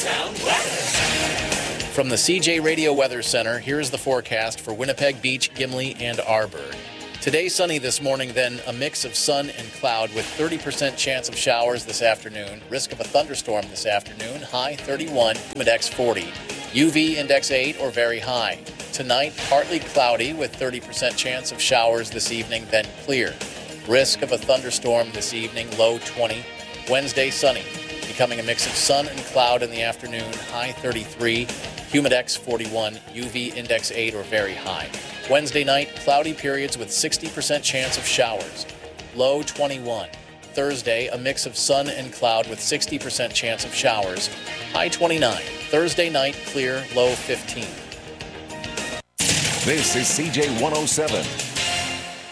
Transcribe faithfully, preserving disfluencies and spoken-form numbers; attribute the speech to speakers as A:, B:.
A: Town weather.
B: From the C J Radio Weather Center, here is the forecast for Winnipeg Beach, Gimli, and Arbor. Today sunny this morning, then a mix of sun and cloud with thirty percent chance of showers this afternoon. Risk of a thunderstorm this afternoon. High thirty-one, index forty. U V index eight or very high. Tonight, partly cloudy with thirty percent chance of showers this evening, then clear. Risk of a thunderstorm this evening, low twenty. Wednesday, sunny, becoming a mix of sun and cloud in the afternoon. High thirty-three, humidex forty-one, U V index eight or very high. Wednesday night, cloudy periods with sixty percent chance of showers. Low twenty-one. Thursday, a mix of sun and cloud with sixty percent chance of showers. High twenty-nine. Thursday night, clear, low fifteen.
C: This is C J one oh seven.